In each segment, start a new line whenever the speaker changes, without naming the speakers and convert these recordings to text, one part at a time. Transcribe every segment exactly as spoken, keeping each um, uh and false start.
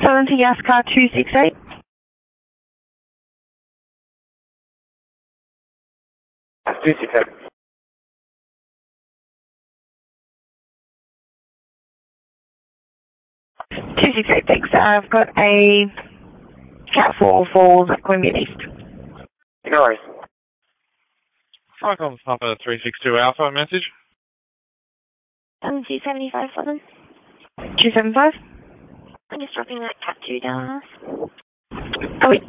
Southern Gas car two six eight.
two six eight.
two six eight, thanks. I've got a cat four for Queanbeyan East.
No worries.
Icon Papa three six two Alpha, message.
Um, two seventy-five Southern.
two seven five?
I'm just dropping that cat two down.
Oh, wait.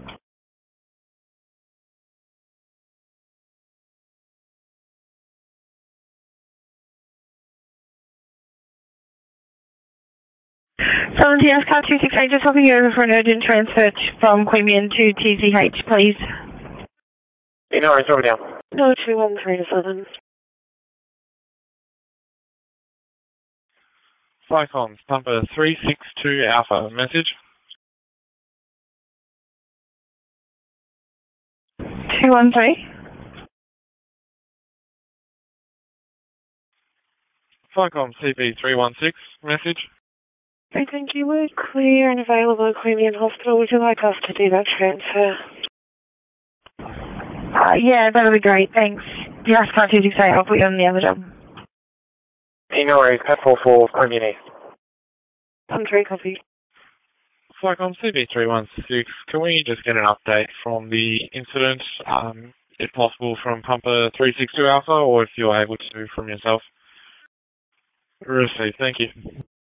Southern Gas car two six eight, just hopping you over for an urgent transfer from Queanbeyan to T C H, please.
No worries, over down.
No, two one three to Southern.
Icon Papa three six two Alpha, message.
two one three?
Icon C B three one six, message.
I think you were clear and available at Queanbeyan Hospital. Would you like us to do that transfer? Uh, yeah, that'll be great, thanks. Gas car two six eight, I'll put you on the other job.
No worries, cat four for Queanbeyan East.
One three, copy.
Flycom C B three one six, can we just get an update from the incident, um, if possible from Pumper three six two Alpha, or if you're able to from yourself? Received, thank you.